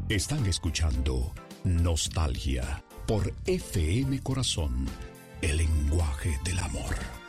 Están escuchando Nostalgia por FM Corazón, el lenguaje del amor.